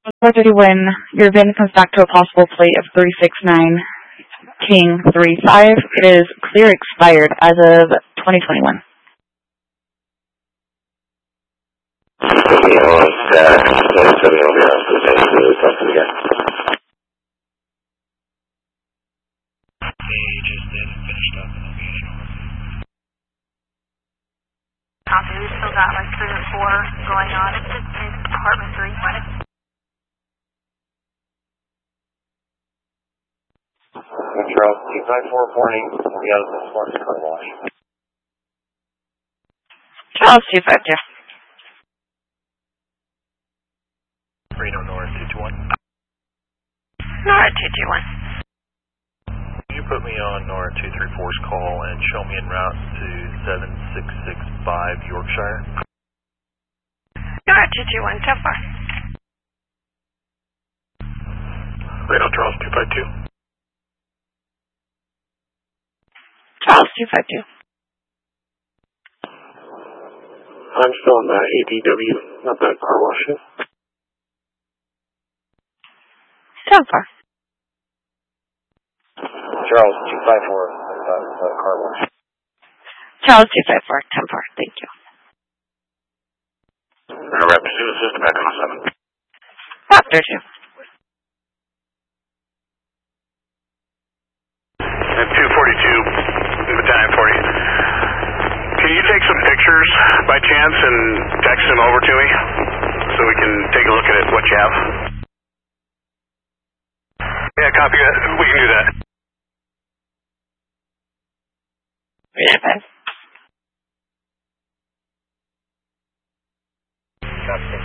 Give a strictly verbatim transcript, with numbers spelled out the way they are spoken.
four thirty when your VIN comes back to a possible plate of three six nine King three five. It is clear expired as of twenty twenty-one. Copy, we still got like three or four going on. It's just in apartment three. Charles, two five four warning, we got a sports car wash. Charles two five two. Reno North two two one. North two two one. Can you put me on Nora two three four's call and show me en route to seven six six five Yorkshire? North two two one, so far. Reno Charles two five two. Charles two five two. I'm still on that A D W, not that car wash. So far. Charles two five four, that, that car wash. Charles two five four, ten four, thank you. Rep, pursue the system back on seven. Raptor two. At two forty-two, battalion forty. Can you take some pictures by chance and text them over to me so we can take a look at it, what you have? Yeah, copy that. We can do that. Yeah, Copy.